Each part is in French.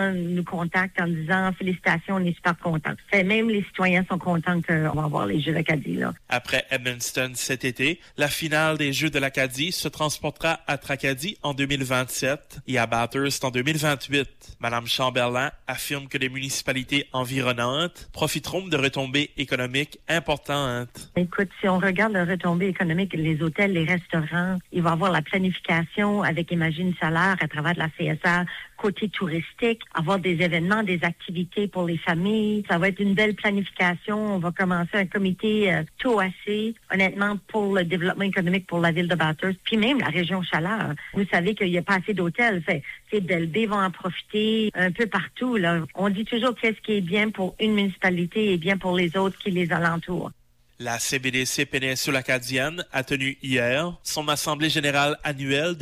nous contactent en disant félicitations, on est super contents. Même les citoyens sont contents qu'on va avoir les Jeux d'Acadie là. Après Edmundston cet été, la finale des Jeux de l'Acadie se transportera à Tracadie en 2027 et à Bathurst en 2028. Madame Chamberlain affirme que les municipalités environnantes profiteront de retombées économiques importantes. Écoute, si on regarde les retombées économiques, les hôtels, les restaurants, il va y avoir la planification avec Imagine Salaire à travers de la CSA, côté touristique, avoir des événements, des activités pour les familles. Ça va être une belle planification. On va commencer un comité tôt assez, honnêtement, pour le développement économique pour la ville de Bathurst, puis même la région Chaleur. Vous savez qu'il n'y a pas assez d'hôtels. Belle-Baie vont en profiter un peu partout, là. On dit toujours qu'est-ce qui est bien pour une municipalité est bien pour les autres qui les alentourent. La CBDC Péninsule Acadienne a tenu hier son Assemblée générale annuelle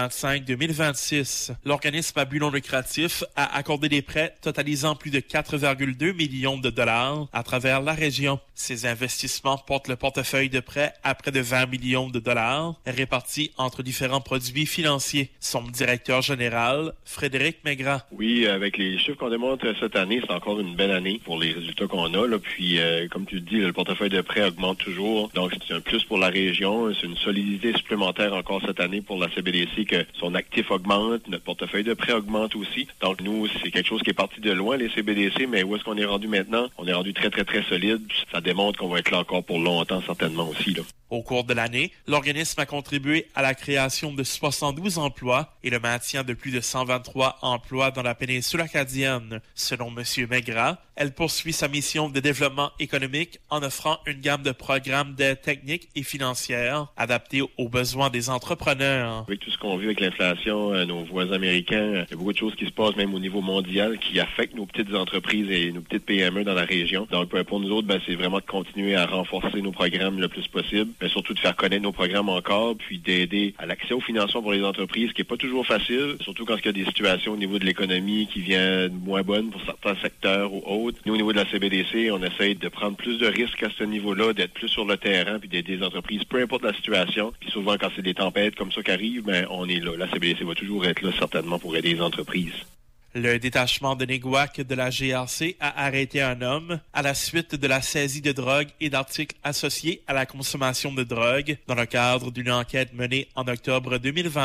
2025-2026. L'organisme à but non lucratif a accordé des prêts totalisant plus de 4,2 millions de dollars à travers la région. Ces investissements portent le portefeuille de prêts à près de 20 millions de dollars répartis entre différents produits financiers. Son directeur général, Frédéric Maigrat. Oui, avec les chiffres qu'on démontre cette année, c'est encore une belle année pour les résultats qu'on a. Là. Puis, comme tu le dis, le portefeuille de prêts augmente toujours. Donc, c'est un plus pour la région. C'est une solidité supplémentaire encore cette année pour la CBDC que son actif augmente, notre portefeuille de prêts augmente aussi. Donc, nous, c'est quelque chose qui est parti de loin, les CBDC, mais où est-ce qu'on est rendu maintenant? On est rendu très, très, très solide. Ça démontre qu'on va être là encore pour longtemps, certainement aussi, là. Au cours de l'année, l'organisme a contribué à la création de 72 emplois et le maintien de plus de 123 emplois dans la péninsule acadienne. Selon M. Maigrat, elle poursuit sa mission de développement économique en offrant une gamme de programmes d'aide technique et financière adaptés aux besoins des entrepreneurs. Avec tout ce qu'on vit avec l'inflation, nos voisins américains, il y a beaucoup de choses qui se passent même au niveau mondial qui affectent nos petites entreprises et nos petites PME dans la région. Donc pour nous autres, c'est vraiment de continuer à renforcer nos programmes le plus possible. Mais surtout de faire connaître nos programmes encore, puis d'aider à l'accès au financement pour les entreprises, ce qui n'est pas toujours facile, surtout quand il y a des situations au niveau de l'économie qui viennent moins bonnes pour certains secteurs ou autres. Nous, au niveau de la CBDC, on essaye de prendre plus de risques à ce niveau-là, d'être plus sur le terrain, puis d'aider les entreprises, peu importe la situation. Puis souvent, quand c'est des tempêtes comme ça qui arrivent, on est là. La CBDC va toujours être là, certainement, pour aider les entreprises. Le détachement de Néguac de la GRC a arrêté un homme à la suite de la saisie de drogue et d'articles associés à la consommation de drogue dans le cadre d'une enquête menée en octobre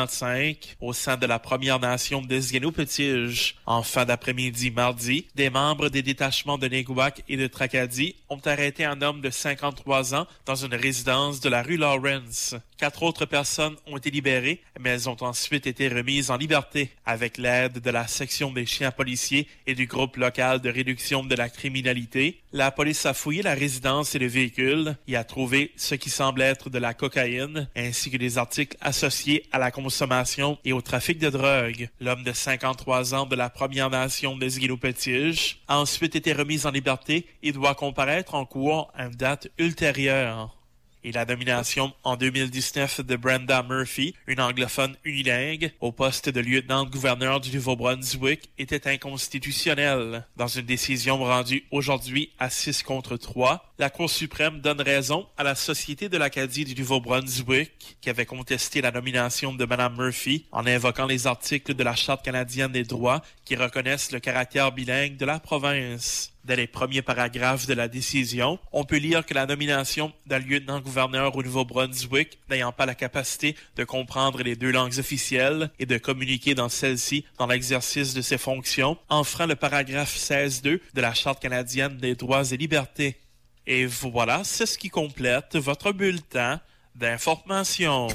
2025 au sein de la Première Nation d'Esgueno-Petitje. En fin d'après-midi mardi, des membres des détachements de Néguac et de Tracadie ont arrêté un homme de 53 ans dans une résidence de la rue Lawrence. 4 autres personnes ont été libérées, mais elles ont ensuite été remises en liberté avec l'aide de la section des chiens policiers et du groupe local de réduction de la criminalité. La police a fouillé la résidence et le véhicule et a trouvé ce qui semble être de la cocaïne ainsi que des articles associés à la consommation et au trafic de drogue. L'homme de 53 ans de la Première Nation d'Esgueno-Petitje a ensuite été remis en liberté et doit comparaître en cour à une date ultérieure. Et la nomination en 2019 de Brenda Murphy, une anglophone unilingue, au poste de lieutenant-gouverneur du Nouveau-Brunswick était inconstitutionnelle. Dans une décision rendue aujourd'hui à 6-3, la Cour suprême donne raison à la Société de l'Acadie du Nouveau-Brunswick qui avait contesté la nomination de Mme Murphy en invoquant les articles de la Charte canadienne des droits qui reconnaissent le caractère bilingue de la province. Dans les premiers paragraphes de la décision, on peut lire que la nomination d'un lieutenant-gouverneur au Nouveau-Brunswick n'ayant pas la capacité de comprendre les 2 langues officielles et de communiquer dans celles-ci dans l'exercice de ses fonctions enfreint le paragraphe 16.2 de la Charte canadienne des droits et libertés. Et voilà, c'est ce qui complète votre bulletin d'information.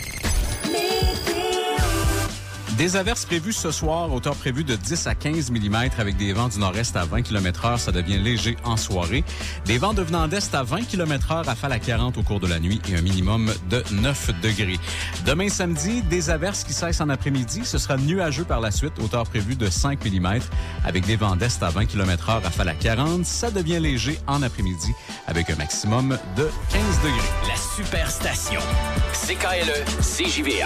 Des averses prévues ce soir, hauteur prévue de 10 à 15 mm avec des vents du nord-est à 20 km/h. Ça devient léger en soirée. Des vents devenant d'est à 20 km/h, rafales à 40 au cours de la nuit et un minimum de 9 degrés. Demain samedi, des averses qui cessent en après-midi. Ce sera nuageux par la suite, hauteur prévue de 5 mm avec des vents d'est à 20 km/h, rafales à 40. Ça devient léger en après-midi avec un maximum de 15 degrés. La Superstation. CKLE, CJVA.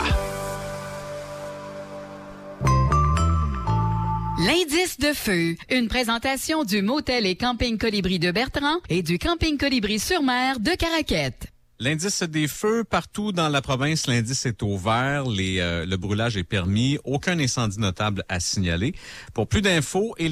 L'indice de feu, une présentation du Motel et Camping Colibri de Bertrand et du Camping Colibri sur mer de Caraquette. L'indice des feux, partout dans la province, l'indice est au vert. Le brûlage est permis. Aucun incendie notable à signaler. Pour plus d'infos et